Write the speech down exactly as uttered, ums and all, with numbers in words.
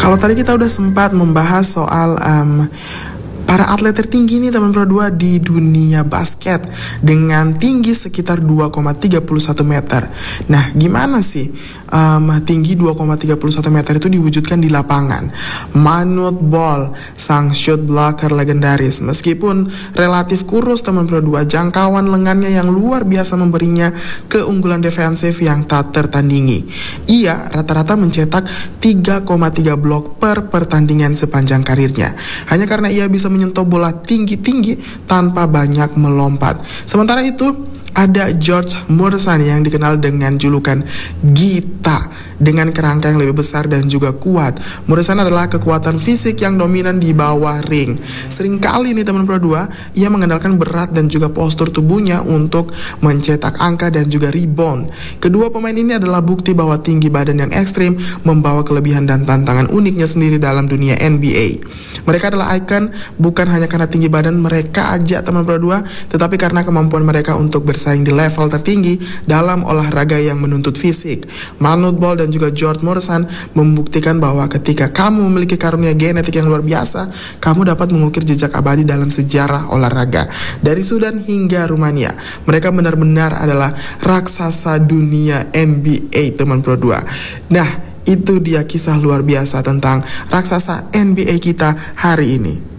Kalau tadi kita udah sempat membahas soal um, para atlet tertinggi nih teman Pro dua di dunia basket dengan tinggi sekitar dua koma tiga satu meter. Nah, gimana sih um, tinggi dua koma tiga satu meter itu diwujudkan di lapangan? Manute Bol, sang shot blocker legendaris, meskipun relatif kurus teman Pro dua, jangkauan lengannya yang luar biasa memberinya keunggulan defensif yang tak tertandingi. Ia rata-rata mencetak tiga koma tiga blok per pertandingan sepanjang karirnya, hanya karena ia bisa menyentuh bola tinggi-tinggi tanpa banyak melompat. Sementara itu, ada George Muresan yang dikenal dengan julukan Gita dengan kerangka yang lebih besar dan juga kuat. Muresan adalah kekuatan fisik yang dominan di bawah ring. Seringkali nih teman Pro dua, ia mengandalkan berat dan juga postur tubuhnya untuk mencetak angka dan juga rebound. Kedua pemain ini adalah bukti bahwa tinggi badan yang ekstrim membawa kelebihan dan tantangan uniknya sendiri dalam dunia N B A. Mereka adalah ikon bukan hanya karena tinggi badan mereka aja teman Pro dua, tetapi karena kemampuan mereka untuk bersaing di level tertinggi dalam olahraga yang menuntut fisik. Manute Bol dan juga George Muresan membuktikan bahwa ketika kamu memiliki karunia genetik yang luar biasa, kamu dapat mengukir jejak abadi dalam sejarah olahraga. Dari Sudan hingga Rumania, mereka benar-benar adalah raksasa dunia N B A teman Pro dua. Nah, itu dia kisah luar biasa tentang raksasa N B A kita hari ini.